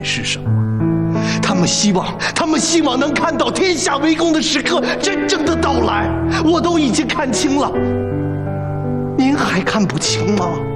是什么？他们希望能看到天下为公的时刻真正的到来。我都已经看清了，您还看不清吗？